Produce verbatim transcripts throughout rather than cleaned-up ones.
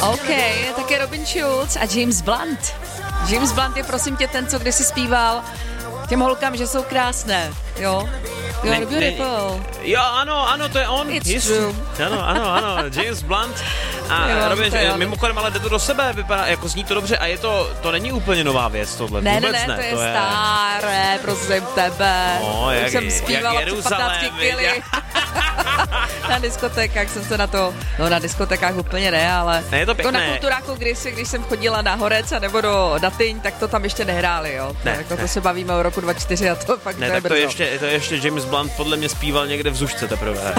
OK, tak je Robin Schulz a James Blunt. James Blunt je prosím tě ten, co kdysi zpíval těm holkám, že jsou krásné, jo? Jo, ne, beautiful. Ne, jo, ano, ano, to je on. It's Jist, true. Ano, ano, ano, James Blunt. A jo, Robin, mimochodem, ale jde to do sebe, vypadá, jako zní to dobře a je to, to není úplně nová věc tohle. Ne, vůbec ne, ne, ne, to je to je staré, prosím tebe. No, jak, už jsem zpívala před patnácti kily. Na diskotékách jsem se na to, no na diskotékách úplně ne, ale ne, je to jako na kulturáku kdysi, když jsem chodila na Horec a nebo do Datyň, tak to tam ještě nehráli, jo. Ne, jako ne. To se bavíme o roku dva tisíce čtyři a to fakt ne, to je tak to je, ještě, to je ještě James Blunt podle mě zpíval někde v Zušce teprve.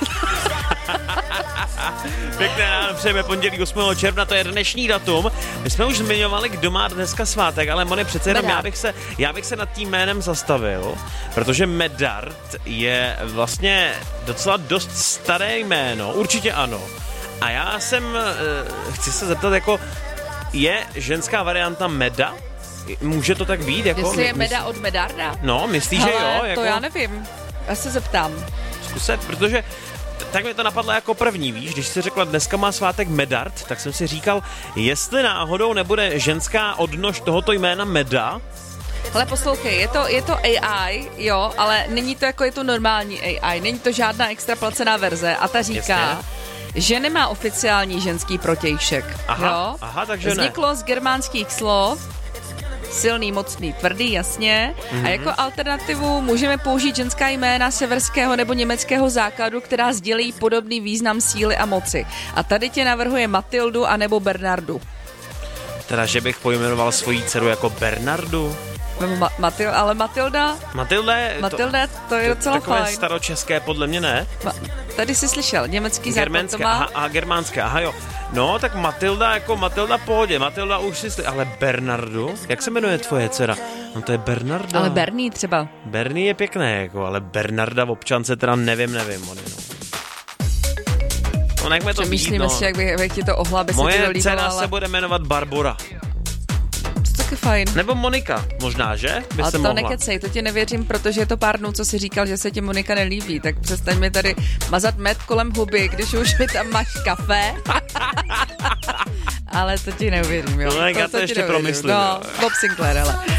Pěkné ráno, přejeme pondělí osmého června, to je dnešní datum. My jsme už zmiňovali, kdo má dneska svátek, ale Moni, přece jenom já bych, se, já bych se nad tím jménem zastavil, protože Medard je vlastně docela dost staré jméno, určitě ano. A já jsem, chci se zeptat, jako je ženská varianta Meda? Může to tak být? Jako, jestli je mysl... Meda od Medarda? No, myslíš, že jo? To jako... já nevím, já se zeptám. Zkusit, protože tak mi to napadlo jako první, víš, když jsi řekla, dneska má svátek Medard, tak jsem si říkal, jestli náhodou nebude ženská odnož tohoto jména Meda. Ale poslouchej, je to, je to A I, jo, ale není to jako je to normální A I, není to žádná extra placená verze a ta říká, jasně, že nemá oficiální ženský protějšek, aha, jo. Aha, takže vzniklo ne. z germánských slov, silný, mocný, tvrdý, jasně. Mm-hmm. A jako alternativu můžeme použít ženská jména severského nebo německého základu, která sdělí podobný význam síly a moci. A tady tě navrhuje Matildu anebo Bernardu. Teda, že bych pojmenoval svoji dceru jako Bernardu? Ma- Matil, ale Matilda? Matilda je, Matilda, to, to je to, docela takové fajn. staročeské, podle mě ne. Ma- tady jsi slyšel, německý základ to má. Aha, a germánské, aha jo. No, tak Matilda, jako Matilda pohodě, Matilda už si slyšel, ale Bernardu? Jak se jmenuje tvoje dcera? No to je Bernarda. Ale Bernie třeba. Bernie je pěkné, jako, ale Bernarda v občance teda nevím, nevím, on no. No, nechme to být, Přemýšlíme no. si, jak bych, jak bych ti to ohla, aby se ti Moje dolíbala, dcera ale... se bude jmenovat Barbora. To taky fajn. Nebo Monika, možná, že? By ale se to mohla. nekecej, to ti nevěřím, protože je to pár dnů, co jsi říkal, že se ti Monika nelíbí, tak přestaň mi tady mazat med kolem huby, když už mi tam máš kafe. Ale to ti neuvěřím, jo. No, tak já to ti ještě neuvěřím. promyslím. No, Bob Sinclair, ale.